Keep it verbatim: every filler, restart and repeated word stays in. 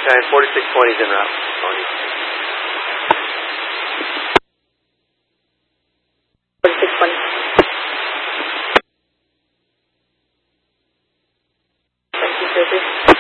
Okay, forty-six twenty is en route. forty-six twenty. Thank you, Susie.